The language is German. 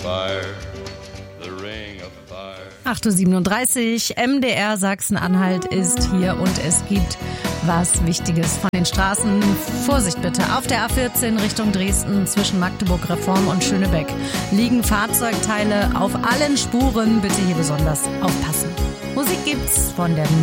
fire, the ring of fire. 8:37 Uhr, MDR Sachsen-Anhalt ist hier und es gibt was Wichtiges von den Straßen. Vorsicht bitte, auf der A14 Richtung Dresden zwischen Magdeburg Reform und Schönebeck liegen Fahrzeugteile auf allen Spuren. Bitte hier besonders aufpassen. Musik gibt's von der